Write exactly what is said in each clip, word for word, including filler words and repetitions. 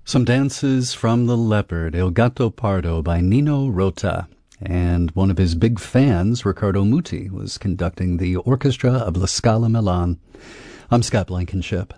Some dances from The Leopard, Il Gatto Pardo by Nino Rota. And one of his big fans, Riccardo Muti, was conducting the orchestra of La Scala Milan. I'm Scott Blankenship.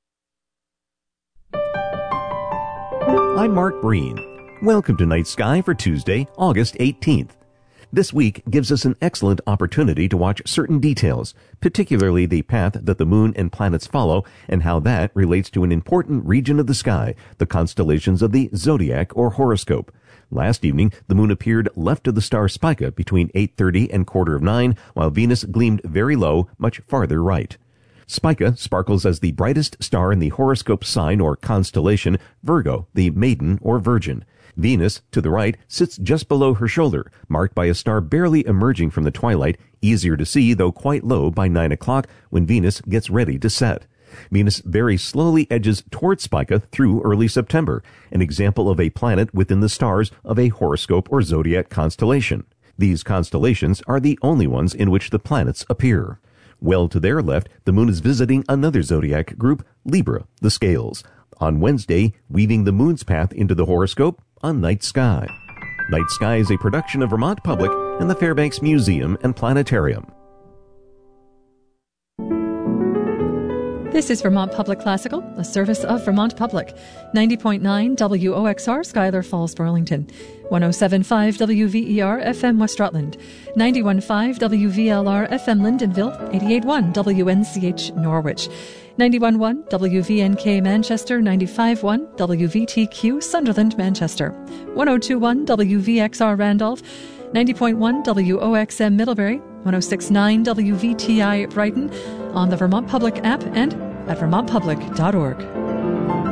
I'm Mark Breen. Welcome to Night Sky for Tuesday, August eighteenth. This week gives us an excellent opportunity to watch certain details, particularly the path that the moon and planets follow and how that relates to an important region of the sky, the constellations of the zodiac or horoscope. Last evening, the moon appeared left of the star Spica between eight thirty and quarter of nine, while Venus gleamed very low, much farther right. Spica sparkles as the brightest star in the horoscope sign or constellation Virgo, the maiden or virgin. Venus, to the right, sits just below her shoulder, marked by a star barely emerging from the twilight, easier to see though quite low by nine o'clock when Venus gets ready to set. Venus very slowly edges toward Spica through early September, an example of a planet within the stars of a horoscope or zodiac constellation. These constellations are the only ones in which the planets appear. Well to their left, the moon is visiting another zodiac group, Libra, the scales. On Wednesday, weaving the moon's path into the horoscope on Night Sky. Night Sky is a production of Vermont Public and the Fairbanks Museum and Planetarium. This is Vermont Public Classical, a service of Vermont Public. ninety point nine W O X R, Schuyler Falls, Burlington. one oh seven point five W V E R F M, West Rutland. ninety-one point five W V L R F M, Lyndonville. eighty-eight point one W N C H, Norwich. ninety-one point one W V N K, Manchester. ninety-five point one W V T Q, Sunderland, Manchester. one oh two point one W V X R, Randolph. ninety point one W O X M, Middlebury. one oh six point nine W V T I, Brighton. On the Vermont Public app and at vermont public dot org.